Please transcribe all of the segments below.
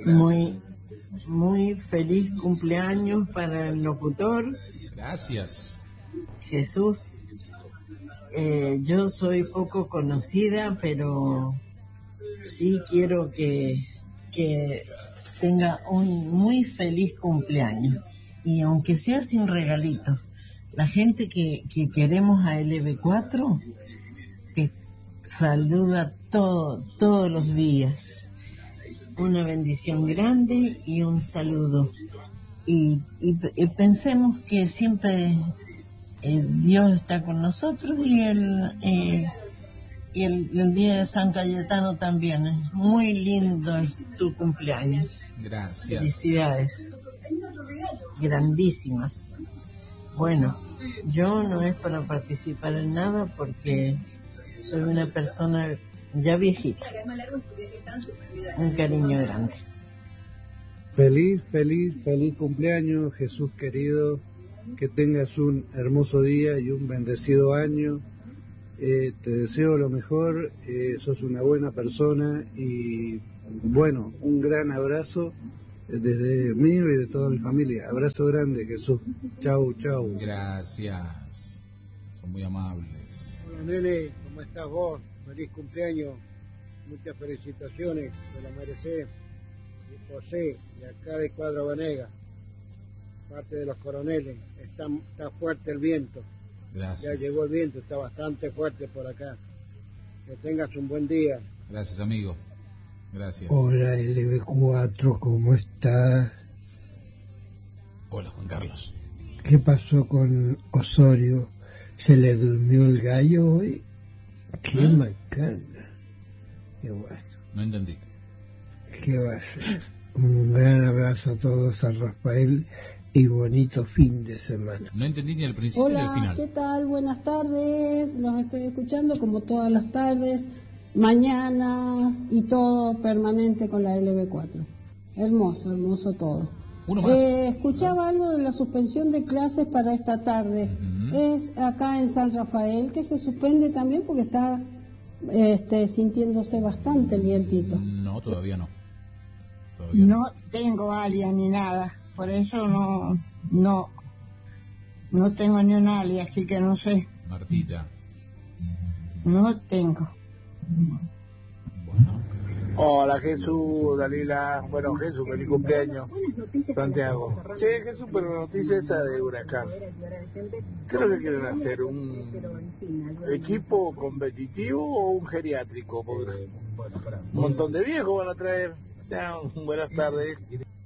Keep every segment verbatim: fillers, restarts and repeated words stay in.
Muy, muy feliz cumpleaños para el locutor. Gracias. Jesús. Eh, yo soy poco conocida, pero sí quiero que, que tenga un muy feliz cumpleaños. Y aunque sea sin regalito, la gente que, que queremos a L B cuatro, que saluda todo, todos los días. Una bendición grande y un saludo. Y, y, y pensemos que siempre eh, Dios está con nosotros y el, eh, y el, el día de San Cayetano también. Es muy lindo es tu cumpleaños. Gracias. Felicidades. Grandísimas. Bueno, yo no es para participar en nada porque soy una persona ya viejita. Un cariño grande. Feliz, feliz, feliz cumpleaños, Jesús querido. Que tengas un hermoso día y un bendecido año. Eh, te deseo lo mejor. Eh, sos una buena persona y bueno, un gran abrazo desde mí y de toda mi familia. Abrazo grande, Jesús. Chau, chau. Gracias. Son muy amables. Hola, nene, ¿cómo estás vos? Feliz cumpleaños. Muchas felicitaciones, te la merecés. Y José, de acá de Cuadro Banega, parte de los coroneles. Está, está fuerte el viento. Gracias. Ya llegó el viento, está bastante fuerte por acá. Que tengas un buen día. Gracias, amigo. Gracias. Hola, L B cuatro, ¿cómo estás? Hola, Juan Carlos. ¿Qué pasó con Osorio? ¿Se le durmió el gallo hoy? ¡Qué ¿Eh? macana! ¡Qué guay! No entendí. ¿Qué va a ser? Un gran abrazo a todos, a Rafael, y bonito fin de semana. No entendí ni el principio Hola, ni el final. ¿Qué tal? Buenas tardes. Los estoy escuchando como todas las tardes, mañanas y todo permanente con la L B cuatro. Hermoso, hermoso todo. Uno más. Eh, escuchaba algo de la suspensión de clases para esta tarde. Uh-huh. Es acá en San Rafael que se suspende también porque está este, sintiéndose bastante el vientito. No, todavía no. Todavía no. No tengo alias ni nada, por eso no, no, no tengo ni un alias, así que no sé. Martita. No tengo. Bueno. Hola Jesús, Dalila, bueno Jesús, feliz cumpleaños, Santiago. Che, Jesús, pero la noticia esa de Huracán, ¿qué es lo que quieren hacer? ¿Un equipo competitivo o un geriátrico? Porque un montón de viejos van a traer. Ya, buenas tardes.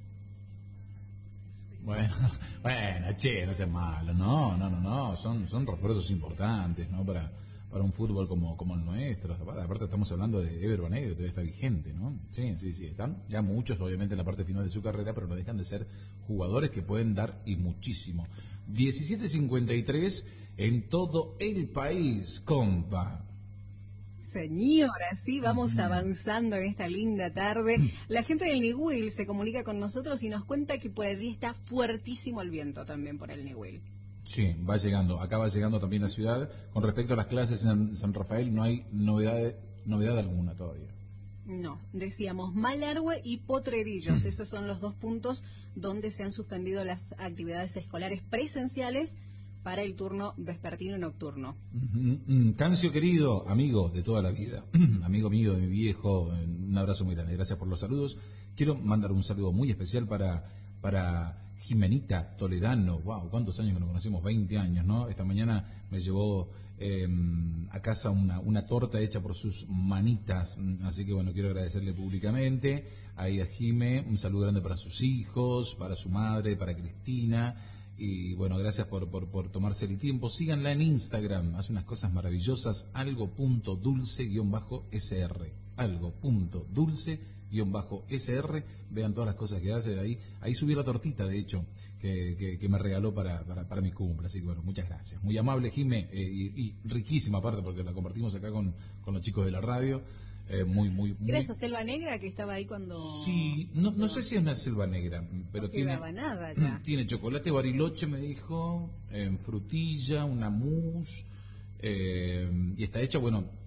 Bueno, bueno, che, no seas malo, no, no, no, no, son, son refuerzos importantes, ¿no? Para... para un fútbol como, como el nuestro. Aparte estamos hablando de Ever Banega, que todavía está vigente, ¿no? Sí, sí, sí, están ya muchos obviamente en la parte final de su carrera, pero no dejan de ser jugadores que pueden dar y muchísimo. diecisiete cincuenta y tres en todo el país, compa. Señora, sí, vamos avanzando en esta linda tarde. La gente del Niwil se comunica con nosotros y nos cuenta que por allí está fuertísimo el viento también por el Niwil. Sí, va llegando, acá va llegando también la ciudad. Con respecto a las clases en San Rafael, no hay novedad, novedad alguna todavía. No, decíamos Malargüe y Potrerillos, esos son los dos puntos donde se han suspendido las actividades escolares presenciales para el turno vespertino y nocturno. Uh-huh. Cancio querido, amigo de toda la vida, amigo mío, de mi viejo, un abrazo muy grande, gracias por los saludos. Quiero mandar un saludo muy especial para... para Jimenita Toledano, wow, cuántos años que nos conocemos, veinte años, ¿no? Esta mañana me llevó eh, a casa una, una torta hecha por sus manitas, así que bueno, quiero agradecerle públicamente ahí a Jime, un saludo grande para sus hijos, para su madre, para Cristina, y bueno, gracias por, por, por tomarse el tiempo. Síganla en Instagram, hace unas cosas maravillosas, algo punto dulce guión bajo S R, algo punto dulce guión bajo S R, vean todas las cosas que hace ahí. Ahí subí la tortita, de hecho, que, que, que me regaló para, para, para mi cumple. Así que bueno, muchas gracias. Muy amable, Jime, eh, y, y riquísima aparte, porque la compartimos acá con, con los chicos de la radio. Eh, muy, muy, muy... ¿Era esa selva negra que estaba ahí cuando...? Sí, no, no sé si es una selva negra, pero no tiene... nada ya. Tiene chocolate Bariloche, me dijo, en frutilla, una mousse... Eh, y está hecha, bueno,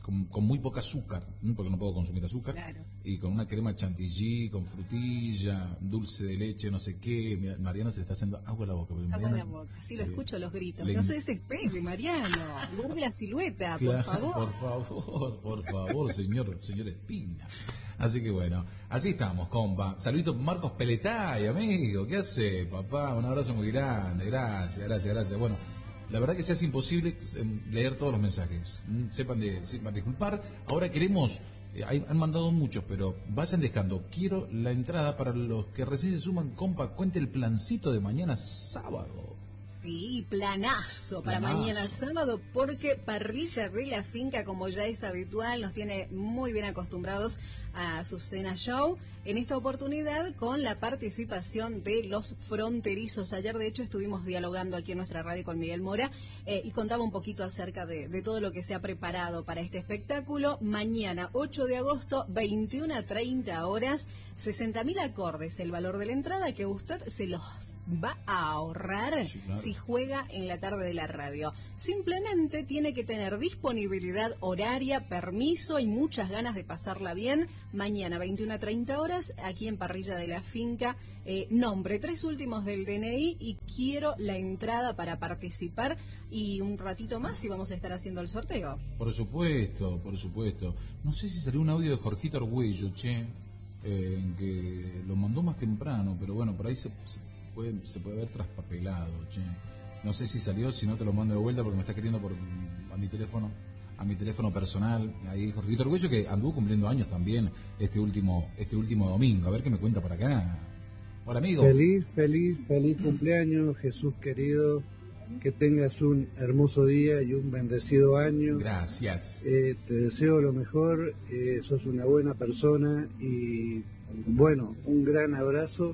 con, con muy poca azúcar, ¿m? Porque no puedo consumir azúcar, Claro. y con una crema chantilly, con frutilla, dulce de leche, no sé qué. Mira, Mariana se le está haciendo agua a la boca. porque Agua en Mariana- la boca. Sí, sí. lo escucho los gritos. Le- No se desespere, Mariano. Guarde la silueta, Claro, por favor. por favor, por favor, señor, señor Espina. Así que bueno, así estamos, compa. Saludito Marcos Peletay, amigo. ¿Qué hace, papá? Un abrazo muy grande. Gracias, gracias, gracias. Bueno, la verdad que se hace imposible eh, leer todos los mensajes. Mm, Sepan, de, sepan disculpar. Ahora queremos, eh, hay- han mandado muchos, pero vayan dejando. Quiero la entrada para los que recién se suman, compa. Cuente el plancito de mañana sábado. Sí, planazo para Planazo. mañana sábado, porque Parrilla de la Finca, como ya es habitual, nos tiene muy bien acostumbrados a su cena show. En esta oportunidad con la participación de los fronterizos. Ayer, de hecho, estuvimos dialogando aquí en nuestra radio con Miguel Mora eh, y contaba un poquito acerca de, de todo lo que se ha preparado para este espectáculo. Mañana, ocho de agosto, veintiuna a treinta horas, sesenta mil acordes, el valor de la entrada que usted se los va a ahorrar Sí, claro. si juega en la tarde de la radio. Simplemente tiene que tener disponibilidad horaria, permiso y muchas ganas de pasarla bien. Mañana, veintiuna a treinta horas, aquí en Parrilla de la Finca. Eh, nombre, tres últimos del D N I y quiero la entrada para participar. Y un ratito más y vamos a estar haciendo el sorteo. Por supuesto, por supuesto. No sé si salió un audio de Jorgito Argüello, che, eh, en que lo mandó más temprano, pero bueno, por ahí se, se puede, se puede haber traspapelado, che. No sé si salió, si no te lo mando de vuelta porque me está queriendo por a mi teléfono, a mi teléfono personal. Ahí Jorgito Argüello, que anduvo cumpliendo años también este último, este último domingo. A ver qué me cuenta por acá. Hola, amigo. Feliz, feliz, feliz cumpleaños, Jesús querido. Que tengas un hermoso día y un bendecido año. Gracias. Eh, te deseo lo mejor, eh, sos una buena persona y bueno, un gran abrazo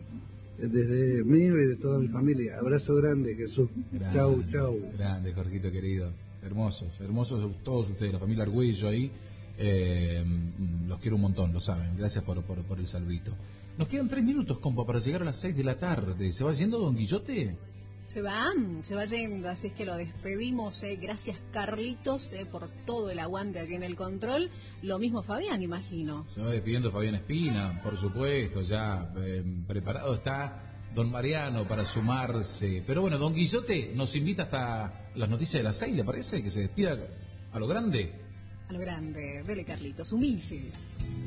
desde mío y de toda mi familia. Abrazo grande, Jesús. Grande, Chau, chau. Grande, Jorgito querido. Hermosos, hermosos todos ustedes, la familia Argüello ahí. Eh, los quiero un montón, lo saben. Gracias por, por, por el saludito. Nos quedan tres minutos, compa, para llegar a las seis de la tarde. ¿Se va yendo Don Guillote? Se va, se va yendo, así es que lo despedimos. Eh. Gracias, Carlitos, eh, por todo el aguante aquí en el control. Lo mismo Fabián, imagino. Se va despidiendo Fabián Espina, por supuesto, ya eh, preparado está Don Mariano para sumarse. Pero bueno, Don Guillote nos invita hasta las noticias de las seis, ¿le parece? Que se despida a lo grande. A lo grande, dele Carlitos, humille.